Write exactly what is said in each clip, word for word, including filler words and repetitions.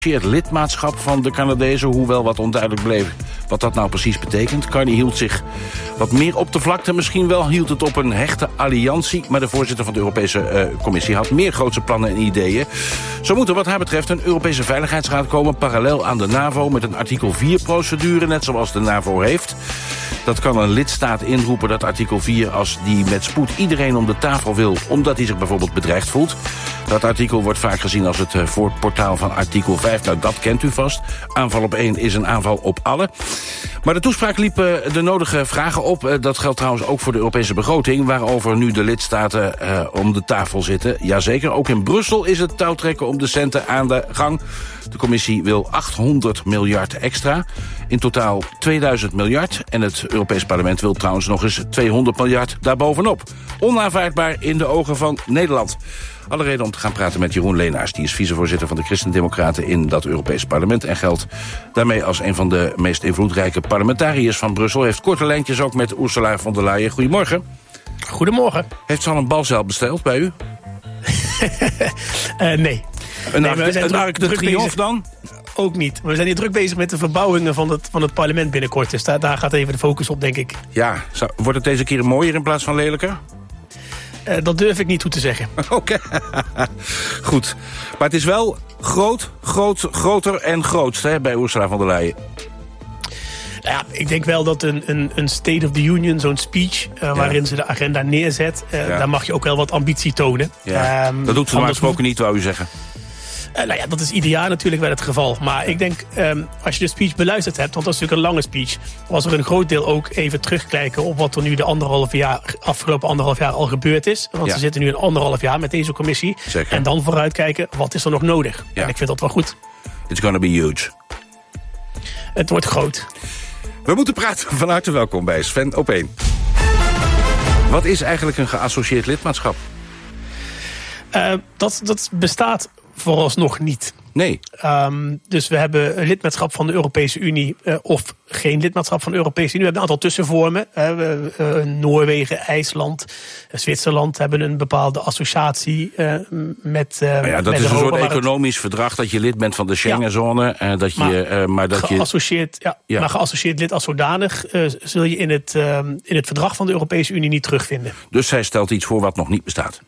Het lidmaatschap van de Canadezen, hoewel wat onduidelijk bleef wat dat nou precies betekent. Carney hield zich wat meer op de vlakte. Misschien wel hield het op een hechte alliantie. Maar de voorzitter van de Europese uh, Commissie had meer grootse plannen en ideeën. Zo moet er wat haar betreft een Europese Veiligheidsraad komen, parallel aan de NAVO, met een artikel vier procedure, net zoals de NAVO heeft. Dat kan een lidstaat inroepen, dat artikel vier, als die met spoed iedereen om de tafel wil, omdat hij zich bijvoorbeeld bedreigd voelt. Dat artikel wordt vaak gezien als het voorportaal van artikel vijf. Nou, dat kent u vast. Aanval op één is een aanval op alle. Maar de toespraak liep de nodige vragen op. Dat geldt trouwens ook voor de Europese begroting, waarover nu de lidstaten uh, om de tafel zitten. Jazeker, ook in Brussel is het touwtrekken om de centen aan de gang. De commissie wil achthonderd miljard extra. In totaal tweeduizend miljard. En het Europees Parlement wil trouwens nog eens tweehonderd miljard daarbovenop. Onaanvaardbaar in de ogen van Nederland. Alle reden om te gaan praten met Jeroen Leenaars. Die is vicevoorzitter van de Christen-Democraten in dat Europese parlement. En geldt daarmee als een van de meest invloedrijke parlementariërs van Brussel. Heeft korte lijntjes ook met Ursula von der Leyen. Goedemorgen. Goedemorgen. Heeft ze al een balzeil besteld bij u? uh, nee. Een nee, Arc de, Arc de Triomphe dan? Ook niet. We zijn hier druk bezig met de verbouwingen van het, van het parlement binnenkort. Dus daar, daar gaat even de focus op, denk ik. Ja, zou, wordt het deze keer mooier in plaats van lelijker? Uh, dat durf ik niet toe te zeggen. Oké, okay. Goed. Maar het is wel groot, groot, groter en grootst hè, bij Ursula von der Leyen. Nou ja, ik denk wel dat een, een, een State of the Union, zo'n speech, uh, ja. waarin ze de agenda neerzet, uh, ja. daar mag je ook wel wat ambitie tonen. Ja. Um, dat doet ze normaal gesproken niet, wou u zeggen. Uh, nou ja, dat is ieder jaar natuurlijk wel het geval. Maar ik denk, um, als je de speech beluisterd hebt, want dat is natuurlijk een lange speech, was er een groot deel ook even terugkijken op wat er nu de anderhalf jaar, afgelopen anderhalf jaar al gebeurd is. Want ja. we zitten nu een anderhalf jaar met deze commissie. Zeker. En dan vooruitkijken, wat is er nog nodig? Ja. En ik vind dat wel goed. It's gonna be huge. Het wordt groot. We moeten praten. Van harte welkom bij Sven op één. Wat is eigenlijk een geassocieerd lidmaatschap? Uh, dat, dat bestaat vooralsnog niet. Nee. Um, dus we hebben een lidmaatschap van de Europese Unie uh, of geen lidmaatschap van de Europese Unie. We hebben een aantal tussenvormen. Uh, we, uh, Noorwegen, IJsland, uh, Zwitserland hebben een bepaalde associatie uh, met uh, nou ja, dat met is een Europa, soort economisch het, verdrag dat je lid bent van de Schengenzone. Ja, uh, dat je, maar, uh, maar dat geassocieerd, je, ja, ja. maar geassocieerd lid als zodanig uh, zul je in het, uh, in het verdrag van de Europese Unie niet terugvinden. Dus zij stelt iets voor wat nog niet bestaat?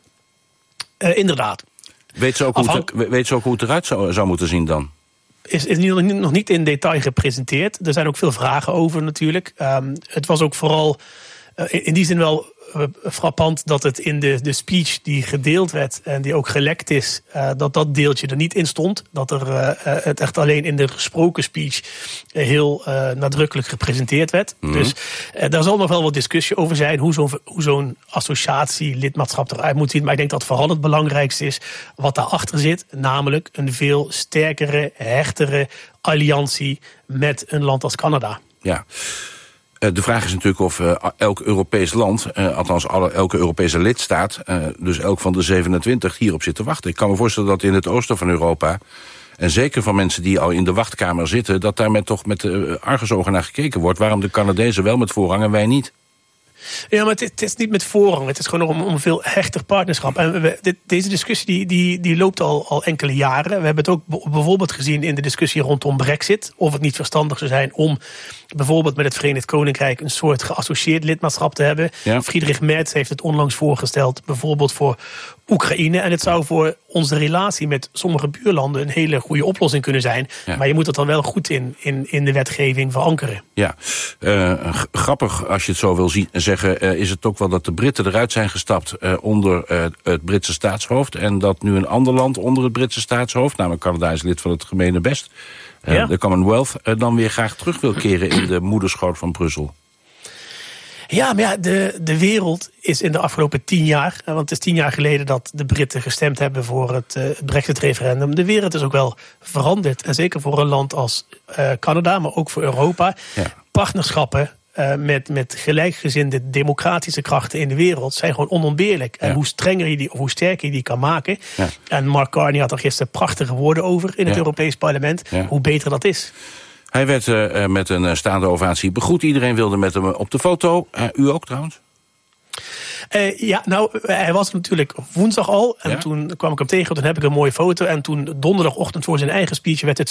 Uh, inderdaad. Weet ze ook hoe het, weet ze ook hoe het eruit zou, zou moeten zien dan? Is, is nog niet in detail gepresenteerd. Er zijn ook veel vragen over natuurlijk. Um, het was ook vooral uh, in die zin wel uh, frappant dat het in de, de speech die gedeeld werd en die ook gelekt is, uh, dat dat deeltje er niet in stond. Dat er uh, het echt alleen in de gesproken speech uh, heel uh, nadrukkelijk gepresenteerd werd. Mm-hmm. Dus uh, daar zal nog wel wat discussie over zijn hoe zo'n, hoe zo'n associatie, lidmaatschap eruit moet zien. Maar ik denk dat vooral het belangrijkste is wat daarachter zit. Namelijk een veel sterkere, hechtere alliantie met een land als Canada. Ja. De vraag is natuurlijk of uh, elk Europees land, uh, althans alle, elke Europese lidstaat, uh, dus elk van de zevenentwintig, hierop zit te wachten. Ik kan me voorstellen dat in het oosten van Europa, en zeker van mensen die al in de wachtkamer zitten, dat daar met, toch met uh, argusogen naar gekeken wordt. Waarom de Canadezen wel met voorrang en wij niet? Ja, maar het is, het is niet met voorrang. Het is gewoon om, om een veel hechter partnerschap. En we, dit, deze discussie die, die, die loopt al, al enkele jaren. We hebben het ook b- bijvoorbeeld gezien in de discussie rondom Brexit. Of het niet verstandig zou zijn om bijvoorbeeld met het Verenigd Koninkrijk een soort geassocieerd lidmaatschap te hebben. Ja. Friedrich Merz heeft het onlangs voorgesteld, bijvoorbeeld voor Oekraïne. En het zou voor onze relatie met sommige buurlanden een hele goede oplossing kunnen zijn. Ja. Maar je moet het dan wel goed in, in, in de wetgeving verankeren. Ja, uh, g- grappig als je het zo wil zien, zeggen, uh, is het ook wel dat de Britten eruit zijn gestapt uh, onder uh, het Britse staatshoofd. En dat nu een ander land onder het Britse staatshoofd, namelijk Canada is lid van het gemene best, uh, ja. de Commonwealth, uh, dan weer graag terug wil keren in de moederschoot van Brussel. Ja, maar ja, de, de wereld is in de afgelopen tien jaar, want het is tien jaar geleden dat de Britten gestemd hebben voor het uh, Brexit-referendum. De wereld is ook wel veranderd. En zeker voor een land als uh, Canada, maar ook voor Europa. Ja. Partnerschappen uh, met, met gelijkgezinde democratische krachten in de wereld zijn gewoon onontbeerlijk. Ja. En hoe strenger je die, of hoe sterker je die kan maken. Ja. En Mark Carney had er gisteren prachtige woorden over in het ja. Europees Parlement. Ja. Hoe beter dat is. Hij werd uh, met een staande ovatie begroet. Iedereen wilde met hem op de foto. Uh, u ook trouwens? Uh, ja, nou, hij was natuurlijk woensdag al. En ja? toen kwam ik hem tegen. Toen heb ik een mooie foto. En toen donderdagochtend voor zijn eigen speech werd het